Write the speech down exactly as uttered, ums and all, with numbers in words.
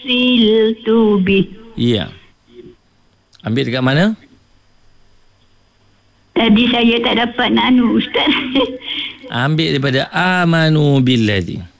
siltu bih. Ya. Ambil dekat mana? Tadi saya tak dapat nak anu Ustaz. Ambil daripada amanu billadhi.